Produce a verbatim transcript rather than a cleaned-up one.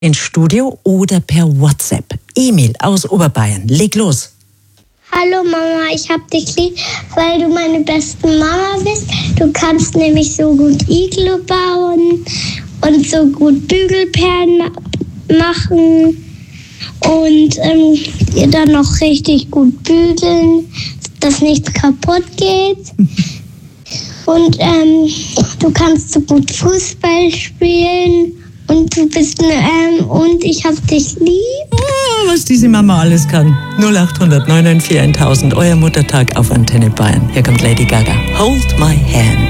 ins Studio oder per WhatsApp. Emil aus Oberbayern, leg los. Hallo Mama, ich hab dich lieb, weil du meine beste Mama bist. Du kannst nämlich so gut Iglu bauen und so gut Bügelperlen ma- machen und ähm, dann noch richtig gut bügeln, dass nichts kaputt geht. Und ähm, du kannst so gut Fußball spielen und du bist eine, ähm, und ich hab dich lieb. Oh, was diese Mama alles kann. null acht hundert neun neun vier tausend, euer Muttertag auf Antenne Bayern. Hier kommt Lady Gaga. Hold my hand.